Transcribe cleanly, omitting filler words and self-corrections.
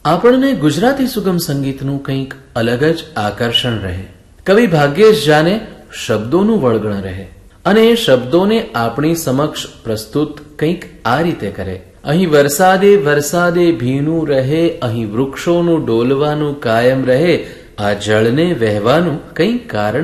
આપણને ગુજરાતી સુગમ સંગીતનું કંઈક અલગ જ આકર્ષણ રહે. કવિ ભાગ્યેશ જાને શબ્દોનું વળગણ રહે અને એ શબ્દોને આપણી સમક્ષ પ્રસ્તુત કંઈક આ રીતે કરે. અહીં વરસાદે વરસાદે ભીનું રહે, અહીં વૃક્ષોનું ડોલવાનું કાયમ રહે, આ જળને વહેવાનું કંઈ કારણ